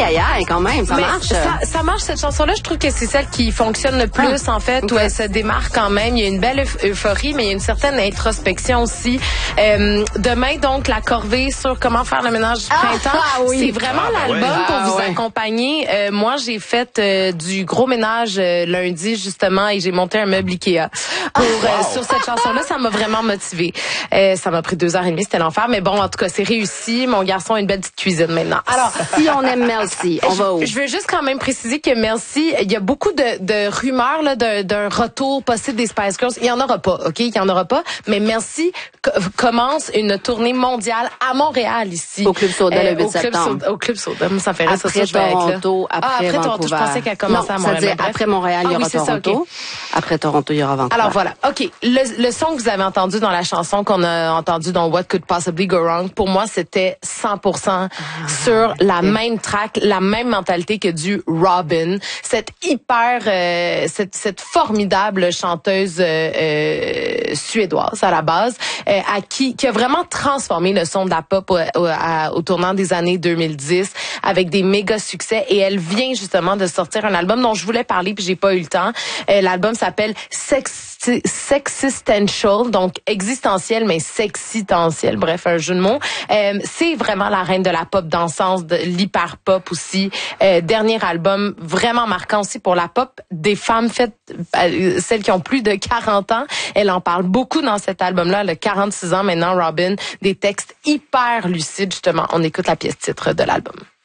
ailleurs quand même, ça marche. Ça marche, cette chanson-là. Je trouve que c'est celle qui fonctionne le plus, en fait, où elle se démarque quand même. Il y a une belle euphorie, mais il y a une certaine introspection aussi. Demain, donc, la corvée sur comment faire le ménage du printemps. C'est vraiment l'album pour vous accompagner. Moi, j'ai fait du gros ménage lundi, justement, et j'ai monté un meuble Ikea sur cette chanson-là. Ça m'a vraiment motivée. Ça m'a pris 2h30, c'était l'enfer. Mais bon, en tout cas, c'est réussi. Mon garçon a une belle petite cuisine maintenant. Alors, si on aime Mel C, on va où? Je veux juste quand même préciser que Mel C, il y a beaucoup de rumeurs là, d'un retour possible des Spice Girls. Il y en aura pas, OK? Il y en aura pas. Mais Mel C commence une tournée mondiale à Montréal, ici. Au Club Soda, le 8 septembre. Au Club Soda. Ça fait rire, après Toronto, après Toronto, je pensais qu'elle commençait à Montréal. Après Montréal, il y aura Toronto. Après Toronto, il y aura Vancouver. Alors voilà, OK. Le son que vous avez entendu dans la chanson qu'on a entendu dans What Could Possibly Go Wrong, pour moi, c'était 100% sur la même track, la même mentalité que du Robyn. Cette cette formidable chanteuse suédoise à la base, qui a vraiment transformé le son de la pop au tournant des années 2010 avec des méga succès. Et elle vient justement de sortir un album dont je voulais parler puis j'ai pas eu le temps. L'album s'appelle Sexistential, donc existentiel mais sexitentiel, bref, un jeu de mots. C'est vraiment la reine de la pop dansance, de l'hyper pop aussi. Dernier album vraiment marquant aussi pour la pop, des femmes faites, celles qui ont plus de 40 ans. Elle en parle beaucoup dans cet album-là, elle a 46 ans maintenant, Robyn, des textes hyper lucides justement. On écoute la pièce titre de l'album.